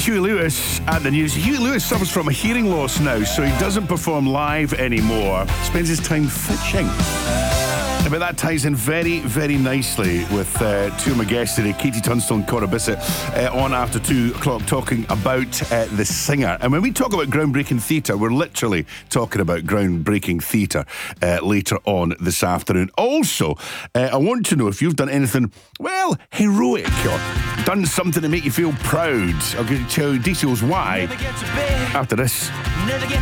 Huey Lewis at the news. Huey Lewis suffers from a hearing loss now, so he doesn't perform live anymore. Spends his time fishing. But that ties in very, very nicely with two of my guests today, Katie Tunstall and Cora Bissett, on after 2 o'clock talking about The Singer. And when we talk about groundbreaking theatre, we're literally talking about groundbreaking theatre later on this afternoon. Also, I want to know if you've done anything, well, heroic or done something to make you feel proud. I'll give you details why after this.